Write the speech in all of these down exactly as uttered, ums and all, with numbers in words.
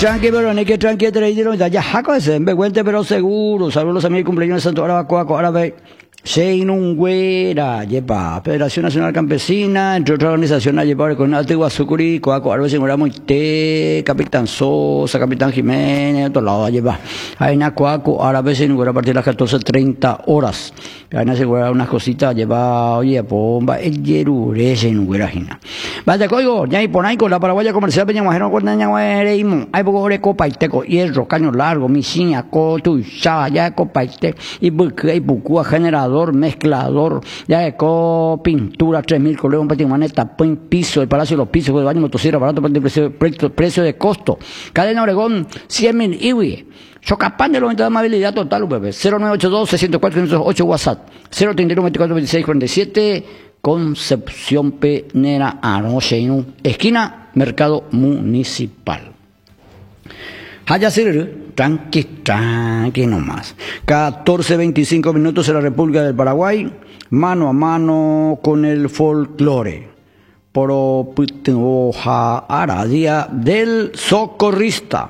Tranqui, pero no hay que tranqui, te digo, ya jaco ese, me cuente, pero seguro. Saludos a mi cumpleaños de Santo Arabacoa, árabe. Seinungüera, lleva, Federación Nacional Campesina, entre otras organizaciones, lleva con Alto Sucuri, Coaco, Árabe, Señora Moité, Capitán Sosa, Capitán Jiménez, otro lado, lleva. Aina Coaco, Árabe, Señora, a partir de las catorce treinta horas. Aina Señora, unas cositas, lleva, oye, pomba, el yerure, Seinungüera, Gina. Vaya, coigo, ya y por ahí con la paraguaya comercial, Peñamajero, con Nañaguereimo, hay poco de copa y teco, hierro, caño largo, misiña, coto, y ya, copa y te, y buque, y bucúa, generador. Mezclador, ya eco, pintura, tres mil colegas, un patrimonio, tapón, piso, el Palacio de los Pisos, de baño, motosierra, barato, precio, precio, precio de costo. Cadena Oregón, cien mil iwi. Chocapán de la amabilidad total, bebé. cero nueve ocho dos, seis cero cuatro, cinco cero ocho WhatsApp. cero treinta y uno, veinticuatro, veintiséis, cuarenta y siete. Concepción Penera, Anocheinu. Esquina, Mercado Municipal. Haya Sir, tranqui, tranqui nomás. catorce veinticinco minutos en la República del Paraguay, mano a mano con el folclore. Pro Ara, día del socorrista.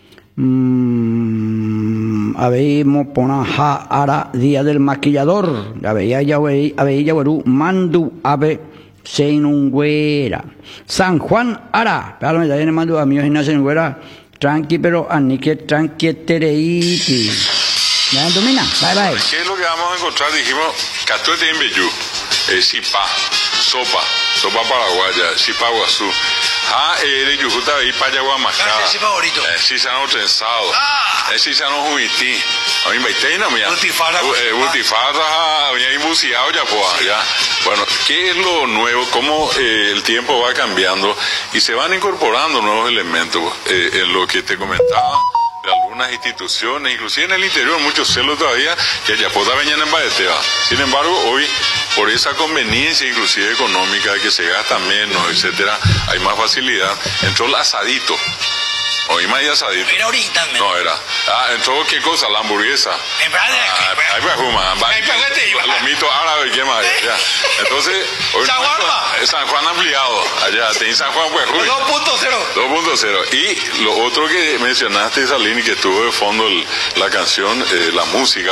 Mm, Habemos ponaja ara, día del maquillador. Aveía yaguerú, mandu ave. Seinungüera. San Juan Ara. Pero me da mandu a mi hija Seinungüera. Tranqui, pero anique tranqui tereiti. ¿Ya domina? Bye bye. ¿Qué es lo que vamos a encontrar? Dijimos, catuete en Bellú, eh, sipa, sopa, sopa paraguaya, sipa guazú. Ah, eh, de Yujuta y Payagua Machada. ¿Ese favorito? Eh, sí, se han trenzado. Ah. Eh, sí, se han juguití. A mí me iteina, mía. Butifarra. Eh, butifarra, oye, y buceado ya, pues, ya. Bueno, ¿qué es lo nuevo? ¿Cómo eh, el tiempo va cambiando? Y se van incorporando nuevos elementos. Eh, en lo que te comentaba, de algunas instituciones, inclusive en el interior, muchos celos todavía, que ya pueda venir en Baeteba. Sin embargo, hoy, por esa conveniencia, inclusive económica, que se gasta menos, etcétera, hay más facilidad. Entró el asadito. Hoy más asadito. Era ahorita, no era. Ah, entró qué cosa, la hamburguesa. En verdad, ah, hay fuma, los mitos árabes, ¿qué más? Ya. Entonces, hoy San Juan, no, San Juan ampliado, allá, en San Juan, pues, dos punto cero. dos punto cero. Y lo otro que mencionaste, Salini, que estuvo de fondo el, la canción, eh, la música.